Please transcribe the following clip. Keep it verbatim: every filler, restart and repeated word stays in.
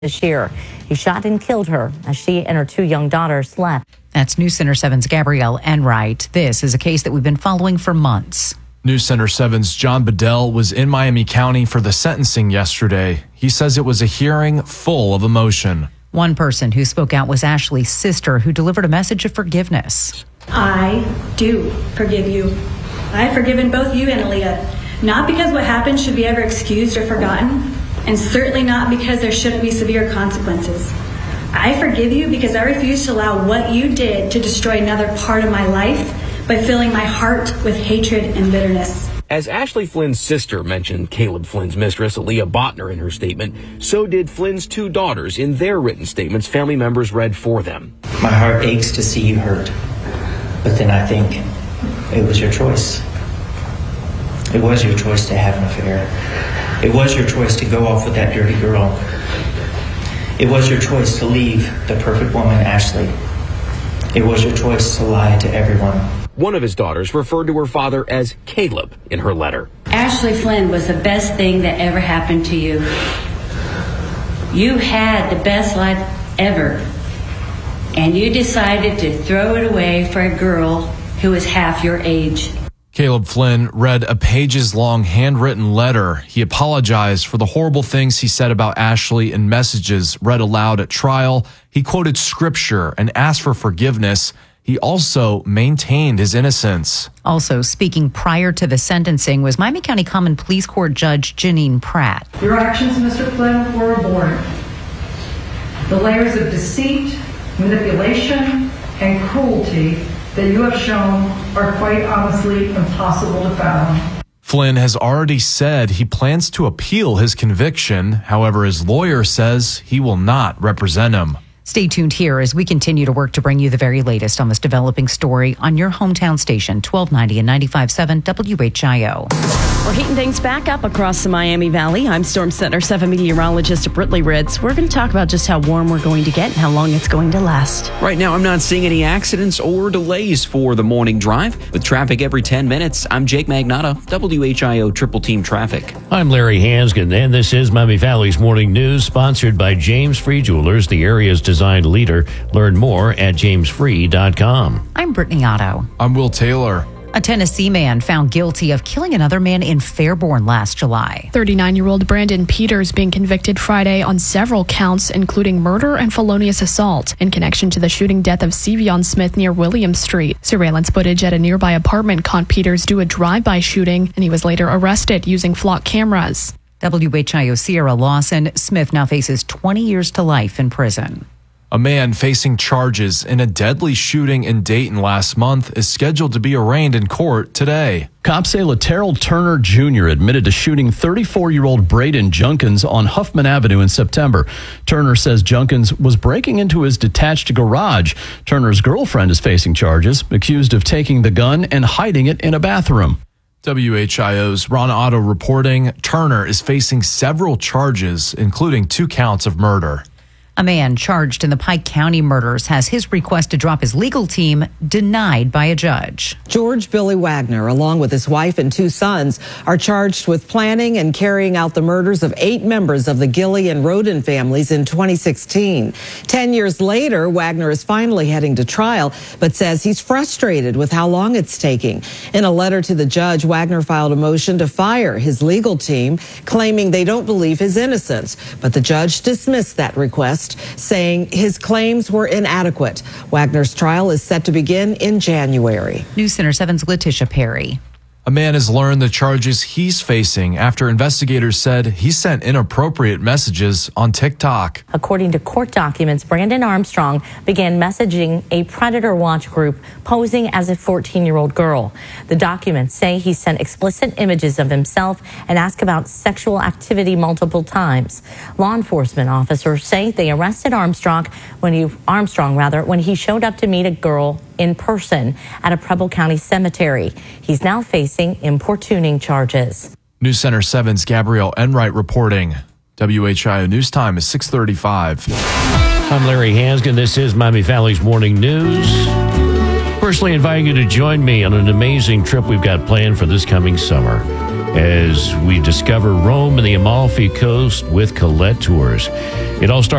this year. He shot and killed her as she and her two young daughters slept. That's News Center seven's Gabrielle Enright. This is a case that we've been following for months. News Center seven's John Bedell was in Miami County for the sentencing yesterday. He says it was a hearing full of emotion. One person who spoke out was Ashley's sister, who delivered a message of forgiveness. I do forgive you. I have forgiven both you and Aaliyah, not because what happened should be ever excused or forgotten, and certainly not because there shouldn't be severe consequences. I forgive you because I refuse to allow what you did to destroy another part of my life by filling my heart with hatred and bitterness. As Ashley Flynn's sister mentioned Caleb Flynn's mistress, Aaliyah Botner, in her statement, so did Flynn's two daughters in their written statements family members read for them. My heart aches to see you hurt, but then I think it was your choice. It was your choice to have an affair. It was your choice to go off with that dirty girl. It was your choice to leave the perfect woman, Ashley. It was your choice to lie to everyone. One of his daughters referred to her father as Caleb in her letter. Ashley Flynn was the best thing that ever happened to you. You had the best life ever, and you decided to throw it away for a girl who is half your age. Caleb Flynn read a pages-long handwritten letter. He apologized for the horrible things he said about Ashley in messages read aloud at trial. He quoted scripture and asked for forgiveness. He also maintained his innocence. Also speaking prior to the sentencing was Miami County Common Pleas Court Judge Janine Pratt. Your actions, Mister Flynn, were abhorrent. The layers of deceit, manipulation, and cruelty that you have shown are quite honestly impossible to fathom. Flynn has already said he plans to appeal his conviction. However, his lawyer says he will not represent him. Stay tuned here as we continue to work to bring you the very latest on this developing story on your hometown station, twelve ninety and ninety-five point seven W H I O. We're heating things back up across the Miami Valley. I'm Storm Center seven meteorologist Britley Ritz. We're going to talk about just how warm we're going to get and how long it's going to last. Right now, I'm not seeing any accidents or delays for the morning drive. With traffic every ten minutes, I'm Jake Magnotta, W H I O Triple Team Traffic. I'm Larry Hansgen, and this is Miami Valley's Morning News, sponsored by James Free Jewelers, the area's design leader. Learn more at james free dot com. I'm Brittany Otto. I'm Will Taylor. A Tennessee man found guilty of killing another man in Fairborn last July. thirty-nine-year-old Brandon Peters being convicted Friday on several counts, including murder and felonious assault, in connection to the shooting death of Sevion Smith near Williams Street. Surveillance footage at a nearby apartment caught Peters do a drive-by shooting, and he was later arrested using flock cameras. W H I O Sierra Lawson. Smith now faces twenty years to life in prison. A man facing charges in a deadly shooting in Dayton last month is scheduled to be arraigned in court today. Cops say Laterrell Turner Junior admitted to shooting thirty-four-year-old Braden Junkins on Huffman Avenue in September. Turner says Junkins was breaking into his detached garage. Turner's girlfriend is facing charges, accused of taking the gun and hiding it in a bathroom. W H I O's Ron Otto reporting Turner is facing several charges, including two counts of murder. A man charged in the Pike County murders has his request to drop his legal team denied by a judge. George Billy Wagner, along with his wife and two sons, are charged with planning and carrying out the murders of eight members of the Gilly and Roden families in twenty sixteen. Ten years later, Wagner is finally heading to trial, but says he's frustrated with how long it's taking. In a letter to the judge, Wagner filed a motion to fire his legal team, claiming they don't believe his innocence. But the judge dismissed that request, saying his claims were inadequate. Wagner's trial is set to begin in January. News Center seven's Letitia Perry. A man has learned the charges he's facing after investigators said he sent inappropriate messages on TikTok. According to court documents, Brandon Armstrong began messaging a predator watch group posing as a fourteen-year-old girl. The documents say he sent explicit images of himself and asked about sexual activity multiple times. Law enforcement officers say they arrested Armstrong when he Armstrong rather when he showed up to meet a girl in person at a Preble County cemetery. He's now facing importuning charges. News Center seven's Gabrielle Enright reporting. W H I O News Time is six thirty-five. I'm Larry Hansgen. This is Miami Valley's Morning News. Personally inviting you to join me on an amazing trip we've got planned for this coming summer. as we discover Rome and the Amalfi Coast with Colette Tours. It all starts